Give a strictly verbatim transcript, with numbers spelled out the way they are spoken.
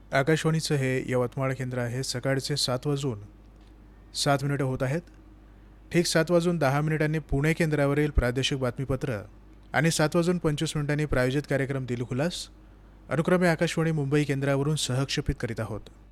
आकाशवाणीचं हे यवतमाळ केंद्र आहे. सकाळचे सात वाजून सात मिनिटं होत आहेत. ठीक सात वाजून दहा मिनिटांनी पुणे केंद्रावरील प्रादेशिक बातमीपत्र आणि सात वाजून पंचवीस मिनिटांनी प्रायोजित कार्यक्रम दिलखुलास अनुक्रमे आकाशवाणी मुंबई केंद्रावरून सहक्षेपित करीत आहोत.